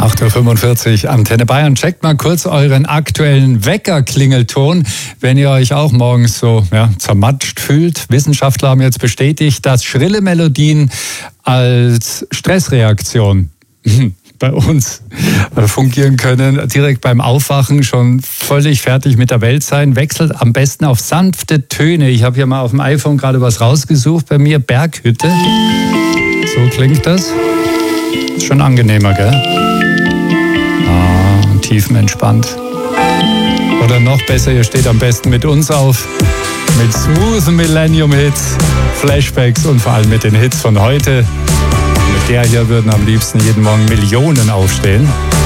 8:45 Uhr, Antenne Bayern. Checkt mal kurz euren aktuellen Weckerklingelton, wenn ihr euch auch morgens so zermatscht fühlt. Wissenschaftler haben jetzt bestätigt, dass schrille Melodien als Stressreaktion bei uns fungieren können. Direkt beim Aufwachen schon völlig fertig mit der Welt sein. Wechselt am besten auf sanfte Töne. Ich habe hier mal auf dem iPhone gerade was rausgesucht. Bei mir Berghütte. So klingt das. Ist schon angenehmer, gell? Tiefenentspannt. Oder noch besser, ihr steht am besten mit uns auf. Mit smoothen Millennium-Hits, Flashbacks und vor allem mit den Hits von heute. Mit der hier würden am liebsten jeden Morgen Millionen aufstehen.